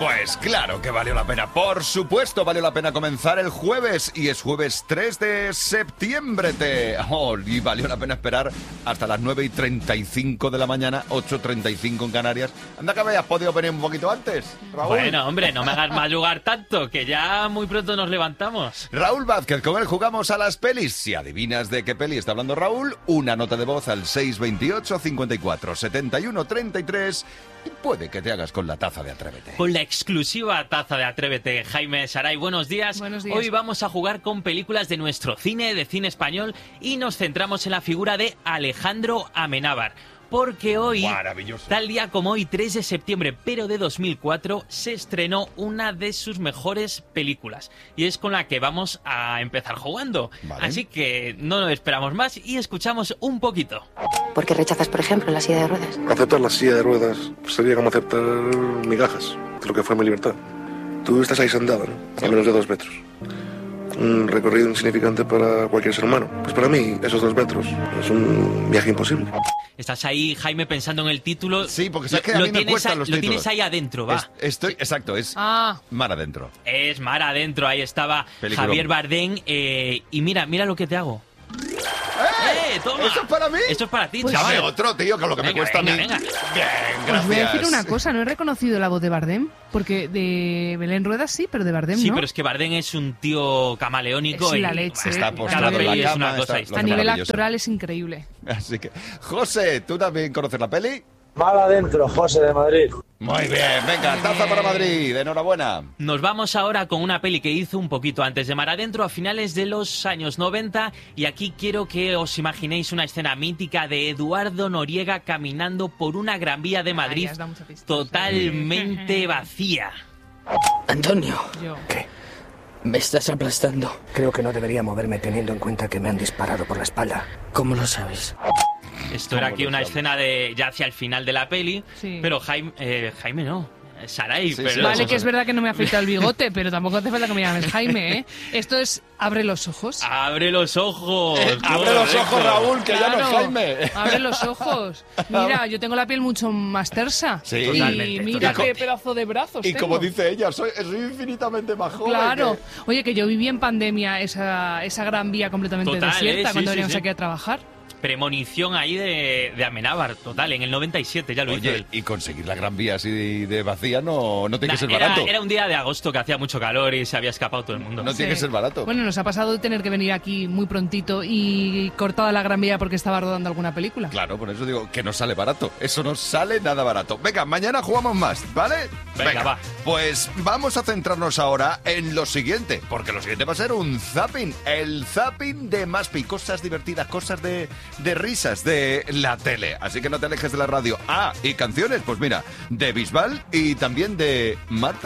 Pues claro que valió la pena, por supuesto valió la pena comenzar el jueves, y es jueves 3 de septiembre, y valió la pena esperar hasta las 9:35 de la mañana, 8:35 en Canarias. Anda que habías podido venir un poquito antes, Raúl. Bueno, hombre, no me hagas madrugar tanto, que ya muy pronto nos levantamos. Raúl Vázquez, con él jugamos a las pelis. Si adivinas de qué peli está hablando Raúl, una nota de voz al 628 54 71 33 y puede que te hagas con la taza de Atrévete. Con la exclusiva taza de Atrévete. Jaime Saray, buenos días. Buenos días. Hoy vamos a jugar con películas de nuestro cine, de cine español, y nos centramos en la figura de Alejandro Amenábar. Porque hoy, Maravilloso. tal día como hoy, 3 de septiembre, pero de 2004, se estrenó una de sus mejores películas. Y es con la que vamos a empezar jugando. Vale. Así que no nos esperamos más y escuchamos un poquito. ¿Por qué rechazas, por ejemplo, la silla de ruedas? Aceptar la silla de ruedas sería como aceptar migajas de lo que fue mi libertad. Tú estás ahí sentado, ¿no? A menos de 2 metros. Un recorrido insignificante para cualquier ser humano. Pues para mí, esos 2 metros es un viaje imposible. Estás ahí, Jaime, pensando en el título. Sí, porque sabes que a mí me cuestan los Lo títulos. tienes ahí adentro, va. Exacto, es mar adentro. Es mar adentro, ahí estaba Película. Javier Bardem. Y mira lo que te hago. Toma. ¿Eso es para mí? Esto es para ti, Pues chaval. Dame otro, tío, con lo que me Venga, cuesta a mí. venga. Bien, Os gracias. voy a decir una cosa, no he reconocido la voz de Bardem, porque de Belén Rueda sí, pero de Bardem Sí, no. pero es que Bardem es un tío camaleónico. Es y la leche. Está Cada postrado en peli la es cama. una cosa está A nivel maravilloso. actoral es increíble. Así que, José, ¿tú también conoces la peli? Mal adentro, José de Madrid. Muy bien, venga, taza para Madrid, enhorabuena. Nos vamos ahora con una peli que hizo un poquito antes de Mar Adentro, a finales de los años 90, y aquí quiero que os imaginéis una escena mítica de Eduardo Noriega caminando por una Gran Vía de Madrid ya os da mucha pista. totalmente vacía. Antonio, Yo. me estás aplastando. Creo que no debería moverme teniendo en cuenta que me han disparado por la espalda. ¿Cómo lo sabes? Esto era aquí una escena de ya hacia el final de la peli, Sí. pero Jaime no, Saray. Sí, pero sí, Vale, que es verdad que no me afeita el bigote, pero tampoco hace falta que me llames Jaime, ¿eh? Esto es Abre los ojos. ¡Abre los ojos! Abre los ojos, Correcto. Raúl, que ya no es Claro, Jaime. abre los ojos. Mira, yo tengo la piel mucho más tersa. Sí, y totalmente, mira totalmente. qué pedazo de brazos Y tengo. como dice ella, soy infinitamente más joven. Claro. Oye, que yo viví en pandemia esa Gran Vía completamente Total, desierta sí, cuando sí, veníamos sí. aquí a trabajar. Premonición ahí de Amenábar, total, en el 97 ya lo hizo Oye, él. y conseguir la Gran Vía así de vacía no tiene que ser barato. Era un día de agosto que hacía mucho calor y se había escapado todo el mundo. No tiene que ser barato. Bueno, nos ha pasado de tener que venir aquí muy prontito y cortada la Gran Vía porque estaba rodando alguna película. Claro, por eso digo que no sale barato. Eso no sale nada barato. Venga, mañana jugamos más, ¿vale? Venga, va. Pues vamos a centrarnos ahora en lo siguiente, porque lo siguiente va a ser un zapping. El zapping de Maspi. Cosas divertidas, cosas de risas de la tele. Así que no te alejes de la radio. Ah, y canciones, pues mira, de Bisbal y también de Marta.